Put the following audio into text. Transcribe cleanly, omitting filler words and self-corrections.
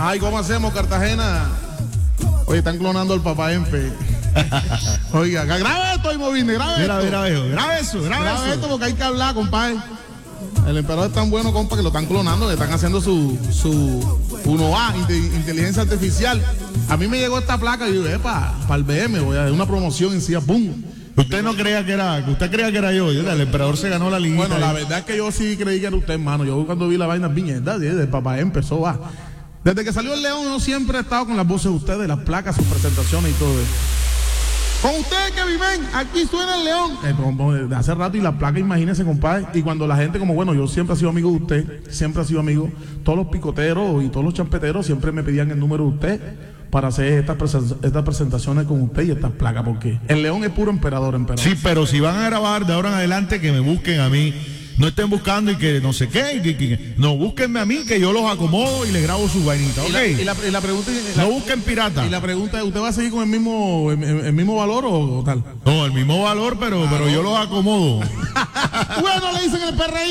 Ay, ¿cómo hacemos, Cartagena? Oye, están clonando al Papá Empe. Oiga, graba esto, Imovine, graba esto. Graba eso. Esto porque hay que hablar, compadre. El emperador es tan bueno, compa, que lo están clonando, que están haciendo su 1A, inteligencia artificial. A mí me llegó esta placa y yo, para el BM, voy a dar una promoción en sí, ¡pum! Usted no creía que era, usted creía que era yo. El emperador se ganó la liguita. Bueno, la verdad es que yo sí creí que era usted, hermano. Yo cuando vi la vaina viñeta del Papá empezó va. Desde que salió el León, yo siempre he estado con las voces de ustedes, las placas, sus presentaciones y todo eso. Con ustedes que viven, aquí suena el León. De hace rato y la placa, imagínense, compadre. Y cuando la gente, como bueno, yo siempre he sido amigo de usted, siempre he sido amigo, todos los picoteros y todos los champeteros siempre me pedían el número de usted para hacer estas presentaciones con usted y estas placas, porque el León es puro emperador. Sí, pero si van a grabar de ahora en adelante, que me busquen a mí. No estén buscando y que no sé qué, no, búsquenme a mí, que yo los acomodo y les grabo su vainita, ¿ok? Y la pregunta no busquen pirata. Y la pregunta es, ¿usted va a seguir con el mismo valor o tal? No, el mismo valor, pero yo los acomodo. Bueno, le dicen el PRI.